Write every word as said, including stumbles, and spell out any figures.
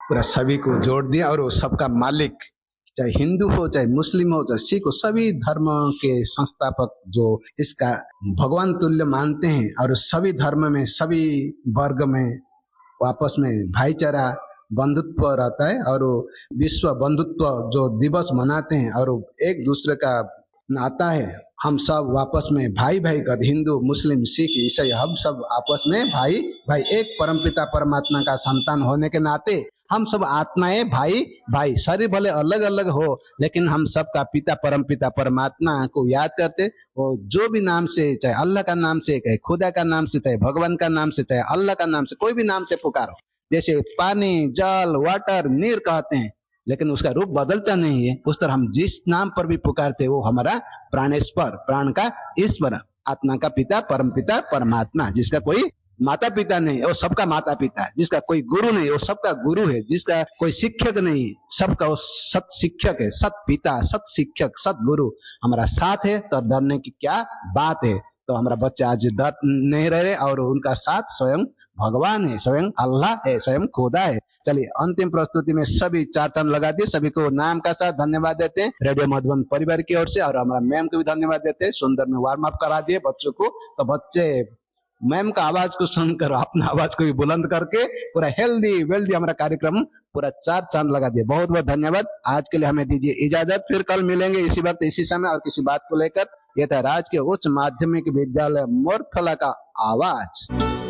पूरा सभी को जोड़ दिया और वो सबका मालिक, चाहे हिंदू हो चाहे मुस्लिम हो चाहे सिख हो, सभी धर्म के संस्थापक जो इसका भगवान तुल्य मानते हैं और सभी धर्म में सभी वर्ग में आपस में भाईचारा बंधुत्व रहता है और वो विश्व बंधुत्व जो दिवस मनाते हैं और एक दूसरे का नाता है, हम सब आपस में भाई भाई का, हिंदू मुस्लिम सिख ईसाई हम सब आपस में भाई भाई, एक परमपिता परमात्मा का संतान होने के नाते हम सब आत्माएं भाई भाई, शरीर भले अलग अलग हो लेकिन हम सब का पिता परमपिता परमात्मा को याद करते। वो जो भी नाम से, चाहे अल्लाह का नाम से, चाहे खुदा का नाम से, चाहे भगवान का नाम से, चाहे अल्लाह का नाम से, कोई भी नाम से पुकारो। जैसे पानी, जल, वाटर, नीर कहते हैं लेकिन उसका रूप बदलता नहीं है, उस तरह हम जिस नाम पर भी पुकारते वो हमारा प्राणेश्वर, प्राण का ईश्वर, आत्मा का पिता परमपिता परमात्मा, जिसका कोई माता पिता नहीं है वो सबका माता पिता है, जिसका कोई गुरु नहीं वो सबका गुरु है, जिसका कोई शिक्षक नहीं है सबका वो सत शिक्षक है, सत पिता, सत शिक्षक, सत गुरु हमारा साथ है। तो डरने की क्या बात है। तो हमारा बच्चा आज डर नहीं रहे और उनका साथ स्वयं भगवान है, स्वयं अल्लाह है, स्वयं खुदा है। चलिए अंतिम प्रस्तुति में सभी चार चांद लगा दिए, सभी को नाम का साथ धन्यवाद देते हैं रेडियो मधुबन परिवार की ओर से, और हमारा मैम को भी धन्यवाद देते हैं, सुंदर में वार्म अप करा दिए बच्चों को। तो बच्चे मैम का आवाज को सुनकर अपना आवाज को भी बुलंद करके पूरा हेल्दी वेल्दी हमारा कार्यक्रम पूरा चार चांद लगा दिए। बहुत बहुत धन्यवाद। आज के लिए हमें दीजिए इजाजत, फिर कल मिलेंगे इसी वक्त इसी समय और किसी बात को लेकर। यह था राजकीय उच्च माध्यमिक विद्यालय मोरथला का आवाज।